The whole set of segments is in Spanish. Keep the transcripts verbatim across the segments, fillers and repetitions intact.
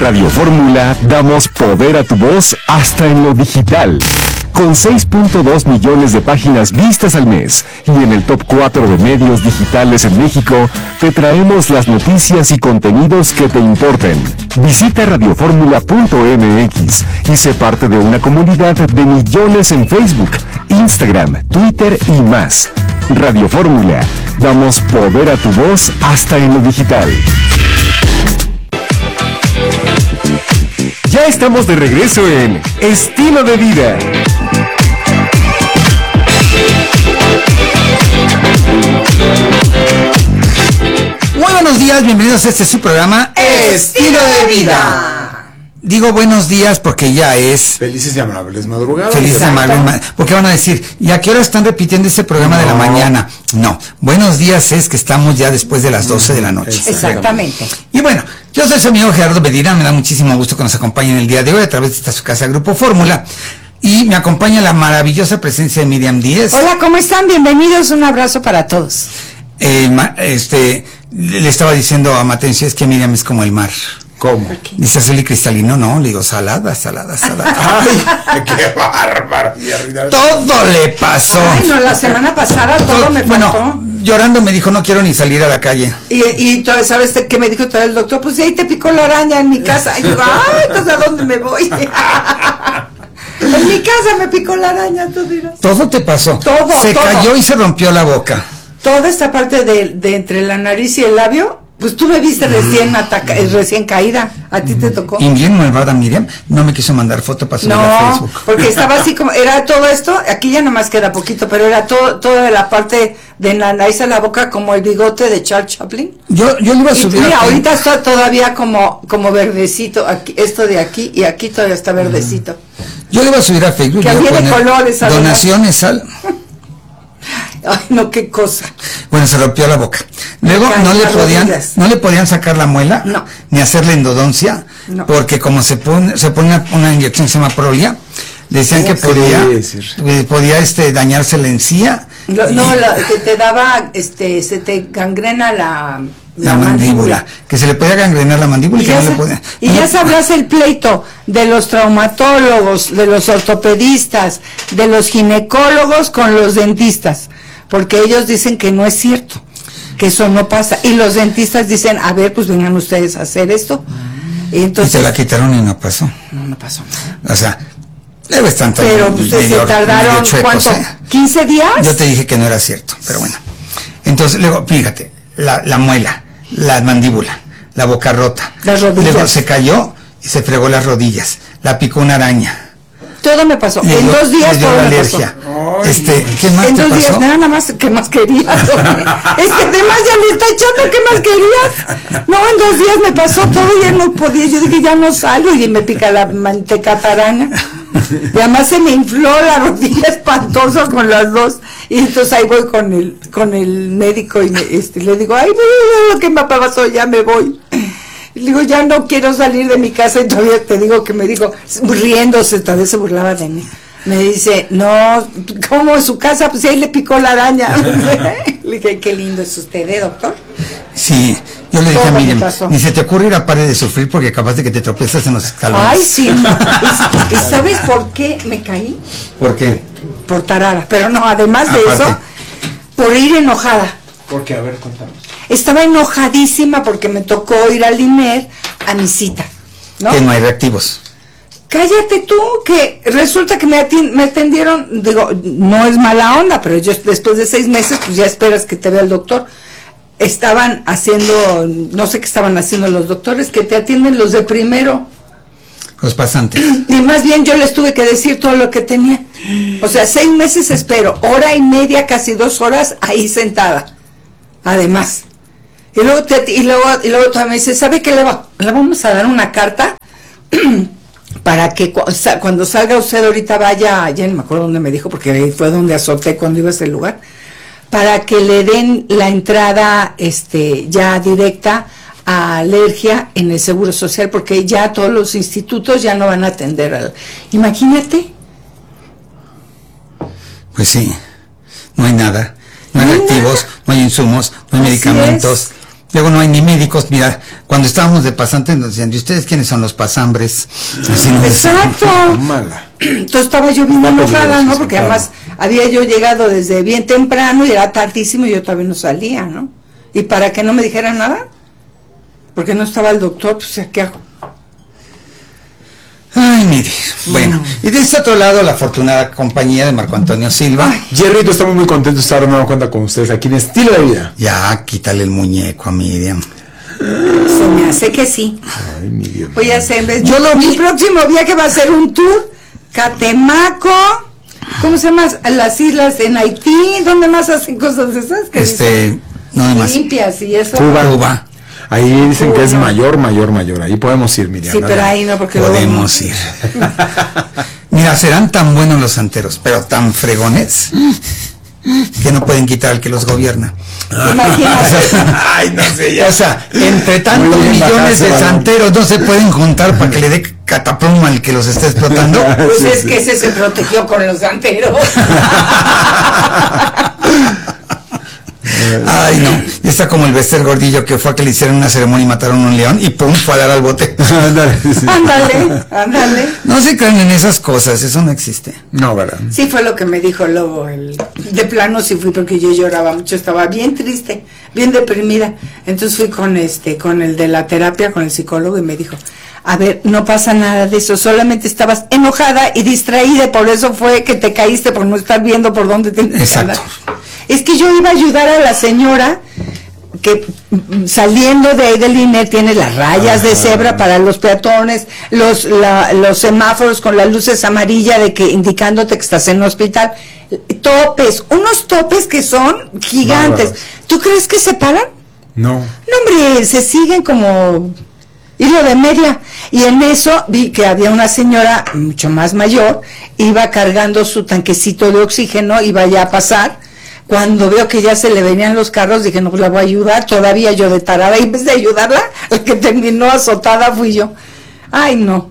Radio Fórmula, damos poder a tu voz hasta en lo digital. Con seis punto dos millones de páginas vistas al mes y en el top cuatro de medios digitales en México, te traemos las noticias y contenidos que te importen. Visita radioformula punto m x y sé parte de una comunidad de millones en Facebook, Instagram, Twitter y más. Radio Fórmula, damos poder a tu voz hasta en lo digital. Ya estamos de regreso en Estilo de Vida. Muy buenos días, bienvenidos a este su programa Estilo de Vida. Digo buenos días porque ya es felices y amables madrugadas. Felices y amables madrugadas. Porque van a decir, ¿y a qué hora están repitiendo este programa no. de la mañana? No, buenos días es que estamos ya después de las doce de la noche. Exactamente. Y bueno, yo soy su amigo Gerardo Medina, me da muchísimo gusto que nos acompañen el día de hoy a través de esta su casa Grupo Fórmula. Y me acompaña la maravillosa presencia de Miriam Díez. Hola, ¿cómo están? Bienvenidos, un abrazo para todos. Eh, este, le estaba diciendo a Matencio, es que Miriam es como el mar. ¿Cómo? Dice azul y cristalino, no, le digo salada, salada, salada. ¡Ay, qué bárbaro! Todo le pasó. Ay, no, la semana pasada todo, todo me bueno, faltó. Llorando me dijo, no quiero ni salir a la calle. Y, y ¿sabes qué me dijo todo el doctor? Pues ahí te picó la araña en mi casa. Y yo, ay, entonces ¿a dónde me voy? En mi casa me picó la araña, tú dirás. Todo te pasó. Todo, Se todo. cayó y se rompió la boca. Toda esta parte de, de entre la nariz y el labio, pues tú me viste recién ataca, recién caída, a ti te tocó. Y bien malvada Miriam, no me quiso mandar foto para subir no, a Facebook. Porque estaba así como, era todo esto, aquí ya nomás queda poquito, pero era todo, toda la parte de la nariz a la boca como el bigote de Charles Chaplin. Yo, yo le iba a subir. Y, mira, aquí. ahorita está todavía como, como verdecito, aquí, esto de aquí, y aquí todavía está verdecito. Yo le iba a subir a Facebook. Que había de colores, donaciones al... Ay, no, qué cosa. Bueno, se rompió la boca. Luego no le podían, rodillas. no le podían sacar la muela, no. ni hacerle endodoncia, no. porque como se pone, se pone una, una inyección que se llama Prolia, decían que podía, eh, podía este dañarse la encía. Lo, y, no, la, que te daba, este, se te gangrena la, la, la mandíbula. mandíbula. Que se le podía gangrenar la mandíbula y, y que no se, le podía. Y no ya le, sabrás el pleito de los traumatólogos, de los ortopedistas, de los ginecólogos con los dentistas. Porque ellos dicen que no es cierto, que eso no pasa. Y los dentistas dicen, a ver, pues vengan ustedes a hacer esto. Y entonces... Y se la quitaron y no pasó. No, no pasó nada. O sea, debe estar tan... Pero pues se tardaron, chuecos, ¿cuánto? ¿eh? ¿quince días? Yo te dije que no era cierto, pero bueno. Entonces, luego, fíjate, la, la muela, la mandíbula, la boca rota. Las rodillas. Luego se cayó y se fregó las rodillas. La picó una araña. Todo me pasó. Le en dio, dos días todo me alergia. pasó. Este, ¿qué más en te dos pasó? días, nada más, ¿qué más querías? Es que además ya me está echando, ¿qué más querías? No, en dos días me pasó todo y ya no podía. Yo dije, ya no salgo y me pica la manteca araña. Y además se me infló la rodilla espantosa con las dos. Y entonces ahí voy con el, con el médico y me, este, le digo, ay, lo que me pasó, ya me voy. Y le digo, ya no quiero salir de mi casa. Y todavía te digo que me dijo, riéndose, tal vez se burlaba de mí. Me dice, no, ¿cómo en su casa? Pues ahí le picó la araña. Le dije, qué lindo es usted, ¿eh, doctor? Sí, yo le dije a Miriam, ni se te ocurre ir a pare de sufrir porque capaz de que te tropiezas en los escalones. Ay, sí. ¿Y sabes por qué me caí? ¿Por qué? Por tarada. Pero no, además de Aparte. eso, por ir enojada. ¿Por qué? A ver, contamos. Estaba enojadísima porque me tocó ir al I N E R a mi cita, ¿no? Que no hay reactivos. Cállate tú, que resulta que me, ati- me atendieron, digo, no es mala onda, pero yo después de seis meses, pues ya esperas que te vea el doctor. Estaban haciendo, no sé qué estaban haciendo los doctores, que te atienden los de primero. Los pasantes. Y más bien yo les tuve que decir todo lo que tenía. O sea, seis meses espero, hora y media, casi dos horas, ahí sentada. Además. Y luego, te, y luego, y luego también me dice, ¿sabe qué le va? Le vamos a dar una carta para que cu- sa- cuando salga usted ahorita vaya, ya no me acuerdo dónde me dijo, porque ahí fue donde azoté cuando iba a ese lugar, para que le den la entrada este ya directa a alergia en el Seguro Social, porque ya todos los institutos ya no van a atender al... Imagínate. Pues sí, no hay nada, no hay No hay reactivos, nada. no hay insumos, no hay Así medicamentos, Luego no hay ni médicos. Mira, cuando estábamos de pasantes nos decían, ¿y ustedes quiénes son los pasambres? Así nos decían. Exacto. Mala. Entonces estaba yo bien Está enojada, peligroso, ¿no? Porque claro. además había yo llegado desde bien temprano y era tardísimo y yo todavía no salía, ¿no? Y para que no me dijeran nada, porque no estaba el doctor, pues ¿qué hago? Ay, mire. Bueno, y de este otro lado, la afortunada compañía de Marco Antonio Silva. Ay. Jerrito, estamos muy contentos de estar de nueva cuenta con ustedes aquí en Estilo de Vida. Ya, quítale el muñeco a Miriam. Se me hace que sí. Ay, mi Dios. Voy a hacer, Yo lo vi. mi próximo viaje va a ser un tour, Catemaco, ¿cómo se llama? Las islas en Haití, ¿dónde más hacen cosas de esas? Que Este, no dicen demás. limpias y eso. Cuba. Cuba. Ahí dicen que es Uy, no. mayor, mayor, mayor. Ahí podemos ir, Miriam. Sí, ¿no? pero ahí no, porque luego Podemos no. ir. Mira, serán tan buenos los santeros, pero tan fregones, que no pueden quitar al que los gobierna. Imagínate. Ay, no sé O sea, entre tantos Muy bien, millones bajarse, de balón. santeros no se pueden juntar para que le dé catapluma al que los está explotando. Pues Sí, es sí. que ese se protegió con los santeros. Ay, no. Y está como el Bester Gordillo que fue a que le hicieron una ceremonia y mataron a un león y pum, fue a dar al bote. Ándale, sí. Ándale, ándale. No se crean en esas cosas, eso no existe. No, ¿verdad? Sí fue lo que me dijo luego el de plano sí fui porque yo lloraba mucho, estaba bien triste, bien deprimida. Entonces fui con este con el de la terapia, con el psicólogo y me dijo, "A ver, no pasa nada de eso, solamente estabas enojada y distraída, por eso fue que te caíste por no estar viendo por dónde tenías que Exacto. andar". Es que yo iba a ayudar a la señora que mm, saliendo de ahí del I N E tiene las rayas de cebra para los peatones, los la- los semáforos con las luces amarillas de que indicándote que estás en un hospital, topes, unos topes que son gigantes. Bárbaros. ¿Tú crees que se paran? No. No, hombre, se siguen como hilo de media. Y en eso vi que había una señora mucho más mayor, iba cargando su tanquecito de oxígeno, iba ya a pasar. Cuando veo que ya se le venían los carros, dije, no, pues la voy a ayudar. Todavía yo de tarada, y en vez de ayudarla, el que terminó azotada fui yo. Ay, no.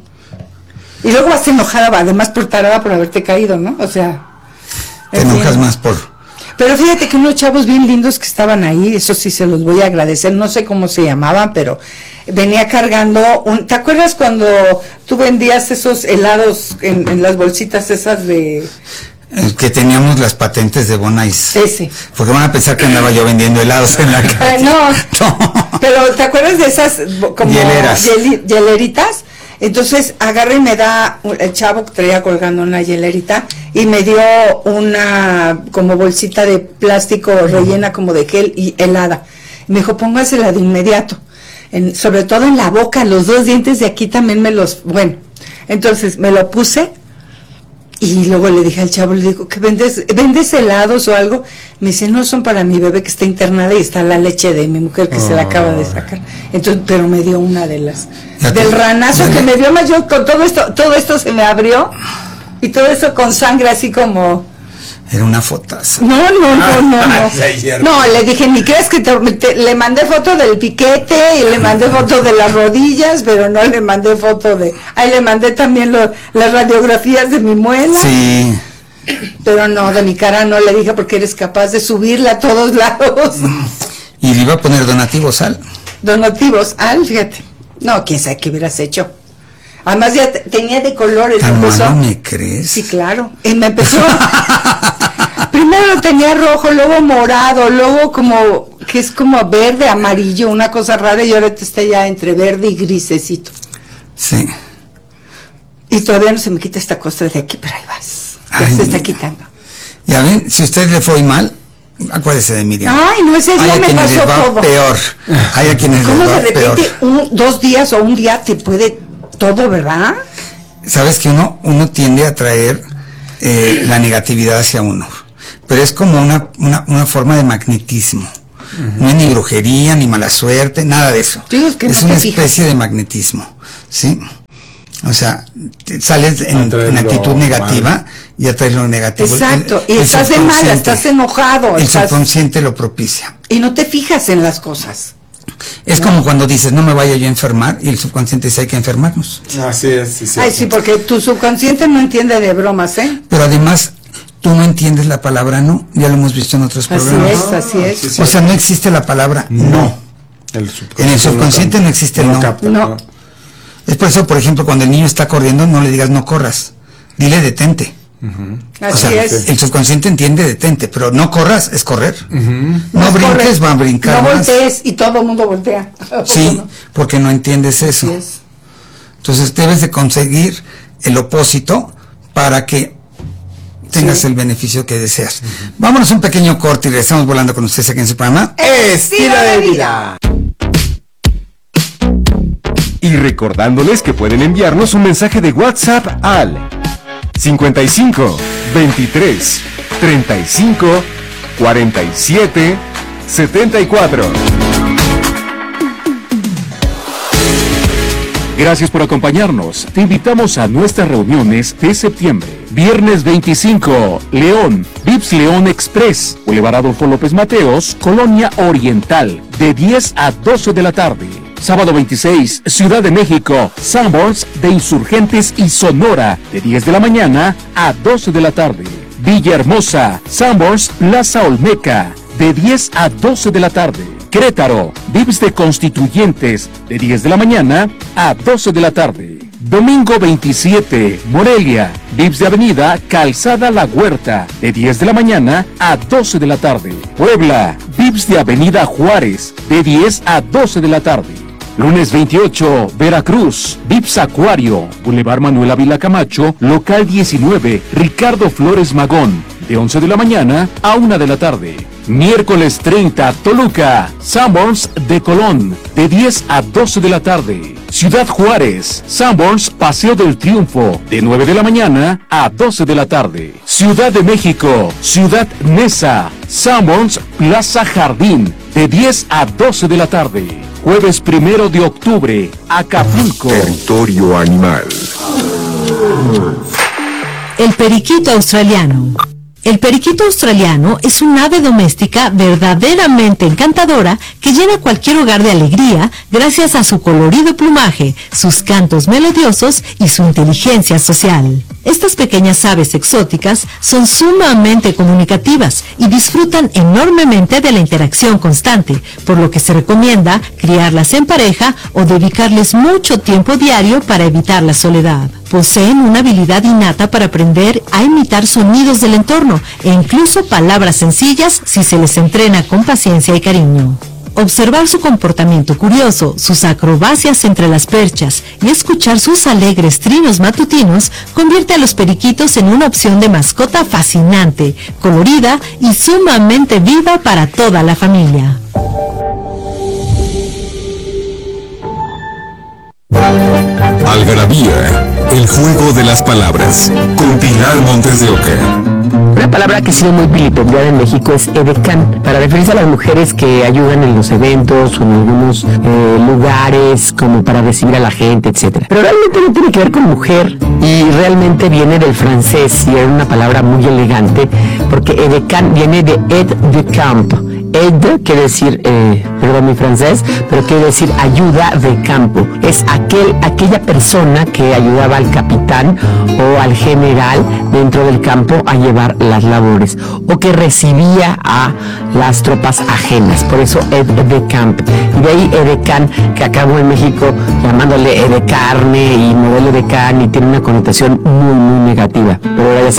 Y luego vas enojada, además por tarada por haberte caído, ¿no? O sea... Te en fin. enojas más por... Pero fíjate que unos chavos bien lindos que estaban ahí, eso sí se los voy a agradecer, no sé cómo se llamaban, pero venía cargando un... ¿Te acuerdas cuando tú vendías esos helados en, en las bolsitas esas de... eh, que teníamos las patentes de Bonais. Ese. Porque van a pensar que andaba yo vendiendo helados en la Eh, calle. no, No. pero ¿te acuerdas de esas bo- como Hieleras. hieli- hieleritas? Entonces agarra y me da, el chavo que traía colgando una hielerita y me dio una como bolsita de plástico rellena como de gel y helada. Y me dijo, póngasela de inmediato, en, sobre todo en la boca, los dos dientes de aquí también me los, bueno, entonces me lo puse. Y luego le dije al chavo, le digo, ¿qué vendes? ¿Vendes helados o algo? Me dice, no, son para mi bebé que está internada y está la leche de mi mujer que se la acaba de sacar. Entonces, pero me dio una de las, Ya te- del ranazo ya que te- me dio, más yo con todo esto, todo esto se me abrió y todo eso con sangre así como, Era una fotaza. no, no, no, no, no. Sí, es cierto. No, le dije, ni crees que te, te- le mandé foto del piquete y le mandé foto de las rodillas, pero no le mandé foto de, ahí le mandé también lo- las radiografías de mi muela. Sí. Pero no, de mi cara no le dije porque eres capaz de subirla a todos lados. Y le iba a poner donativo sal. Donativos, al, fíjate. No, quién sabe qué hubieras hecho. Además ya te- tenía de colores. ¿Tan me empezó- malo me crees? Sí, claro. Y me empezó. Primero lo tenía rojo, luego morado, luego como, que es como verde, amarillo, una cosa rara, y ahorita está ya entre verde y grisecito. Sí. Y todavía no se me quita esta cosa de aquí, pero ahí vas. Ya Ay, se está mira. quitando. Ya ven, si usted le fue mal, acuérdese de Miriam. Ay, no, ese Hay día a me quienes les pasó va todo. peor. Hay a quienes ¿Cómo les va de peor. repente un, dos días o un día te puede todo, verdad? Sabes que uno, uno tiende a traer eh, la negatividad hacia uno. Pero es como una, una, una forma de magnetismo. No es ni brujería, ni mala suerte, nada de eso. Yo digo que es no una te fijas. especie de magnetismo. ¿Sí? O sea, te sales en, Atraes en lo actitud negativa malo. y atraes lo negativo. Exacto, El- y el estás de mala, subconsciente- estás enojado, El estás- subconsciente lo propicia. y no te fijas en las cosas. Es como cuando dices, no me vaya yo a enfermar, y el subconsciente dice, hay que enfermarnos. Así es, sí, sí. Ay, sí, porque tu subconsciente no entiende de bromas, ¿eh? Pero además, tú no entiendes la palabra no, ya lo hemos visto en otros Así programas. es, así es. sí, sí. O sea, no existe la palabra no. El en el subconsciente no, no existe el no. Capta, no. no. Es por eso, por ejemplo, cuando el niño está corriendo, no le digas no corras, dile detente. Uh-huh. Así o sea, es. el subconsciente entiende detente, pero no corras es correr. Uh-huh. No es brinques, correr. va a brincar No más. voltees y todo el mundo voltea. Sí, no? porque no entiendes eso. Así es. Entonces debes de conseguir el opósito para que tengas Sí. el beneficio que deseas. Uh-huh. Vámonos a un pequeño corte y regresamos volando con ustedes aquí en su programa Estilo de vida. Y recordándoles que pueden enviarnos un mensaje de WhatsApp al cincuenta y cinco, veintitrés, treinta y cinco, cuarenta y siete, setenta y cuatro. Gracias por acompañarnos. Te invitamos a nuestras reuniones de septiembre. Viernes veinticinco, León, Vips León Express, Boulevard Adolfo López Mateos, Colonia Oriental, de diez a doce de la tarde. Sábado veintiséis, Ciudad de México, Sanborns de Insurgentes y Sonora, de diez de la mañana a doce de la tarde. Villahermosa, Sanborns Plaza Olmeca, de diez a doce de la tarde. Querétaro, Vips de Constituyentes, de diez de la mañana a doce de la tarde. Domingo veintisiete, Morelia, Vips de Avenida Calzada La Huerta, de diez de la mañana a doce de la tarde. Puebla, Vips de Avenida Juárez, de diez a doce de la tarde. Lunes veintiocho, Veracruz, Vips Acuario, Boulevard Manuel Ávila Camacho, local diecinueve, Ricardo Flores Magón, de once de la mañana a una de la tarde. Miércoles treinta, Toluca, Sanborns de Colón, de diez a doce de la tarde. Ciudad Juárez, Sanborns Paseo del Triunfo, de nueve de la mañana a doce de la tarde. Ciudad de México, Ciudad Neza, Sanborns Plaza Jardín, de diez a doce de la tarde. Jueves primero de octubre, Acapulco. Territorio animal. El periquito australiano. El periquito australiano es un ave doméstica verdaderamente encantadora que llena cualquier hogar de alegría gracias a su colorido plumaje, sus cantos melodiosos y su inteligencia social. Estas pequeñas aves exóticas son sumamente comunicativas y disfrutan enormemente de la interacción constante, por lo que se recomienda criarlas en pareja o dedicarles mucho tiempo diario para evitar la soledad. Poseen una habilidad innata para aprender a imitar sonidos del entorno e incluso palabras sencillas si se les entrena con paciencia y cariño. Observar su comportamiento curioso, sus acrobacias entre las perchas y escuchar sus alegres trinos matutinos convierte a los periquitos en una opción de mascota fascinante, colorida y sumamente viva para toda la familia. Algarabía, el juego de las palabras, con Pilar Montes de Oca. Una palabra que ha sido muy vilipendiada en México es edecán, para referirse a las mujeres que ayudan en los eventos o en algunos eh, lugares, como para recibir a la gente, etcétera. Pero realmente no tiene que ver con mujer y realmente viene del francés y es una palabra muy elegante, porque edecán viene de aide de camp. Aide quiere decir, eh, perdón mi francés, pero quiere decir ayuda de campo. Es aquel, aquella persona que ayudaba al capitán o al general dentro del campo a llevar las labores, o que recibía a las tropas ajenas, por eso aide de camp. Y de ahí edecán, que acabó en México llamándole edecarne y modelo edecán, y tiene una connotación muy muy negativa. Pero ahora ya